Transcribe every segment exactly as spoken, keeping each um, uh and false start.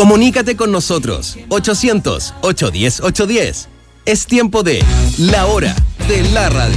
Comunícate con nosotros, ochocientos, ochocientos diez, ochocientos diez. Es tiempo de La Hora de la Radio.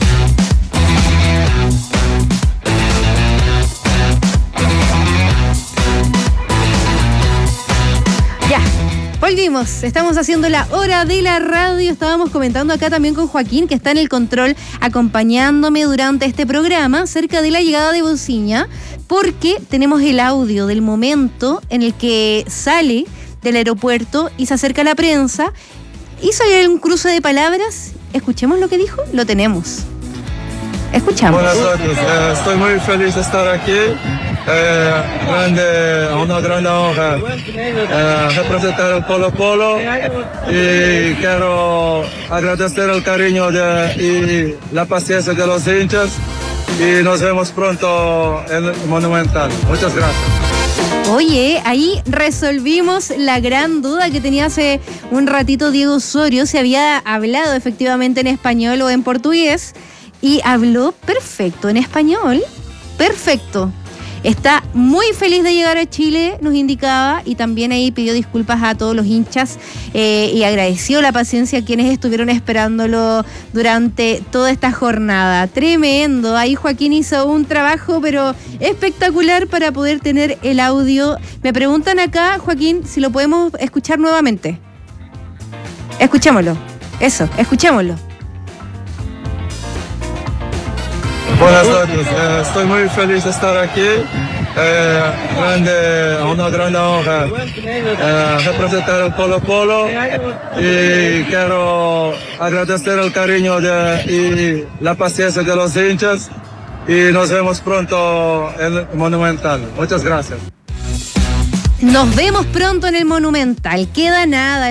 Ya, volvimos. Estamos haciendo La Hora de la Radio. Estábamos comentando acá también con Joaquín, que está en el control acompañándome durante este programa, cerca de la llegada de Bociña, porque tenemos el audio del momento en el que sale del aeropuerto y se acerca a la prensa. Hizo un cruce de palabras. Escuchemos lo que dijo. Lo tenemos. Escuchamos. Buenas noches. Eh, estoy muy feliz de estar aquí. Eh, grande, una gran honra eh, representar el Colo Colo y quiero agradecer el cariño de, y la paciencia de los hinchas y nos vemos pronto en el Monumental. Muchas gracias. Oye, ahí resolvimos la gran duda que tenía hace un ratito Diego Osorio, si había hablado efectivamente en español o en portugués, y habló perfecto en español, perfecto. Está muy feliz de llegar a Chile, nos indicaba, y también ahí pidió disculpas a todos los hinchas eh, y agradeció la paciencia a quienes estuvieron esperándolo durante toda esta jornada. Tremendo, ahí Joaquín hizo un trabajo pero espectacular para poder tener el audio. Me preguntan acá, Joaquín, si lo podemos escuchar nuevamente. Escuchémoslo, eso, escuchémoslo. Buenas noches, eh, estoy muy feliz de estar aquí. Eh, grande, una gran honra eh, representar el Colo Colo y quiero agradecer el cariño de, y la paciencia de los hinchas y nos vemos pronto en el Monumental. Muchas gracias. Nos vemos pronto en el Monumental. Queda nada.